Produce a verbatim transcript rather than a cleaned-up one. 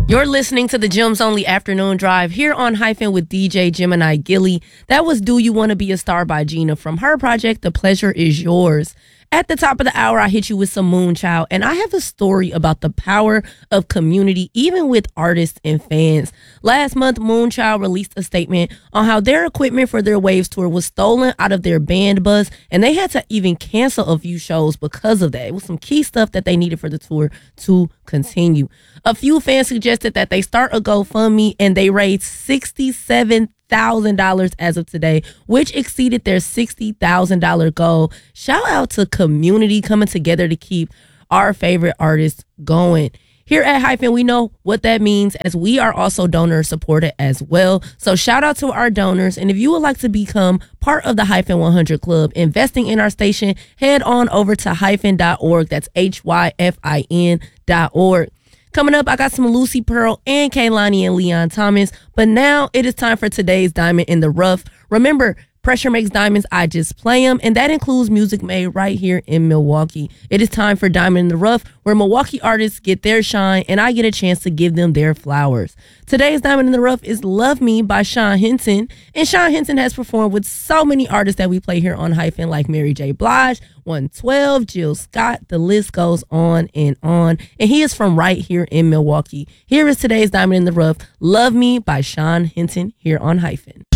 You're listening to the Gems Only Afternoon Drive here on Hyphen with D J Gemini Gilly. That was Do You Want to Be a Star by Gina from her project, The Pleasure Is Yours. At the top of the hour, I hit you with some Moonchild, and I have a story about the power of community, even with artists and fans. Last month, Moonchild released a statement on how their equipment for their Waves tour was stolen out of their band bus, and they had to even cancel a few shows because of that. It was some key stuff that they needed for the tour to continue. A few fans suggested that they start a GoFundMe, and they raised sixty-seven thousand dollars as of today, which exceeded their sixty thousand dollars goal. Shout out to community coming together to keep our favorite artists going. Here at Hyphen, we know what that means, as we are also donor supported as well. So shout out to our donors. And if you would like to become part of the Hyphen one hundred Club, investing in our station, head on over to hyphen dot org. That's H Y F I N dot org. Coming up, I got some Lucy Pearl and Kehlani and Leon Thomas. But now it is time for today's Diamond in the Rough. Remember, Pressure Makes Diamonds, I Just Play Them, and that includes music made right here in Milwaukee. It is time for Diamond in the Rough, where Milwaukee artists get their shine, and I get a chance to give them their flowers. Today's Diamond in the Rough is Love Me by Sean Henson, and Sean Henson has performed with so many artists that we play here on Hyphen, like Mary J. Blige, one twelve, Jill Scott, the list goes on and on, and he is from right here in Milwaukee. Here is today's Diamond in the Rough, Love Me by Sean Henson, here on Hyphen.